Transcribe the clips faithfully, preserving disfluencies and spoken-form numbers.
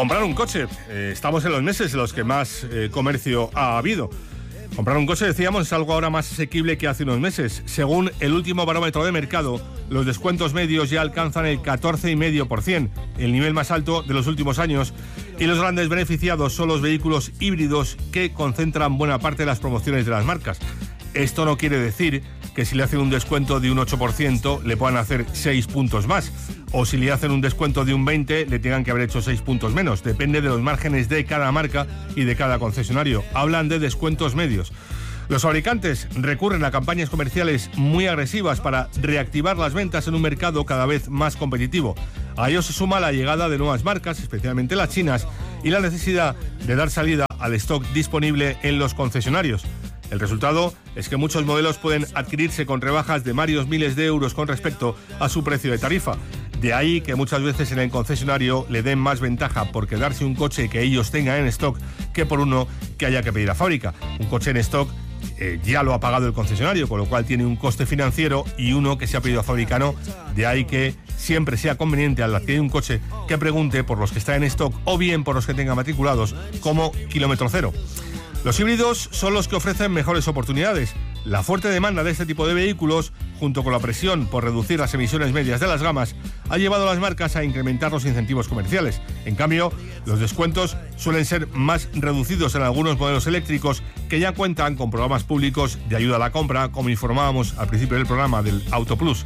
Comprar un coche. Eh, estamos en los meses en los que más eh, comercio ha habido. Comprar un coche, decíamos, es algo ahora más asequible que hace unos meses. Según el último barómetro de mercado, los descuentos medios ya alcanzan el catorce coma cinco por ciento, el nivel más alto de los últimos años, y los grandes beneficiados son los vehículos híbridos que concentran buena parte de las promociones de las marcas. Esto no quiere decir que si le hacen un descuento de un ocho por ciento le puedan hacer seis puntos más, o si le hacen un descuento de un veinte por ciento le tengan que haber hecho seis puntos menos. Depende de los márgenes de cada marca y de cada concesionario. Hablan de descuentos medios. Los fabricantes recurren a campañas comerciales muy agresivas para reactivar las ventas en un mercado cada vez más competitivo. A ello se suma la llegada de nuevas marcas, especialmente las chinas, y la necesidad de dar salida al stock disponible en los concesionarios. El resultado es que muchos modelos pueden adquirirse con rebajas de varios miles de euros con respecto a su precio de tarifa. De ahí que muchas veces en el concesionario le den más ventaja por quedarse un coche que ellos tengan en stock que por uno que haya que pedir a fábrica. Un coche en stock eh, ya lo ha pagado el concesionario, con lo cual tiene un coste financiero, y uno que se ha pedido a fábrica no. De ahí que siempre sea conveniente al adquirir un coche que pregunte por los que están en stock o bien por los que tenga matriculados como kilómetro cero. Los híbridos son los que ofrecen mejores oportunidades. La fuerte demanda de este tipo de vehículos, junto con la presión por reducir las emisiones medias de las gamas, ha llevado a las marcas a incrementar los incentivos comerciales. En cambio, los descuentos suelen ser más reducidos en algunos modelos eléctricos que ya cuentan con programas públicos de ayuda a la compra, como informábamos al principio del programa del Auto Plus.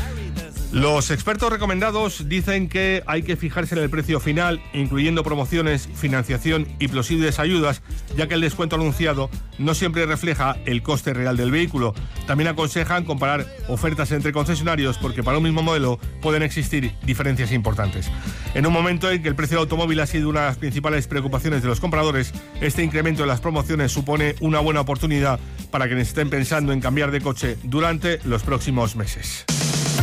Los expertos recomendados dicen que hay que fijarse en el precio final, incluyendo promociones, financiación y posibles ayudas, ya que el descuento anunciado no siempre refleja el coste real del vehículo. También aconsejan comparar ofertas entre concesionarios, porque para un mismo modelo pueden existir diferencias importantes. En un momento en que el precio del automóvil ha sido una de las principales preocupaciones de los compradores, este incremento de las promociones supone una buena oportunidad para quienes estén pensando en cambiar de coche durante los próximos meses.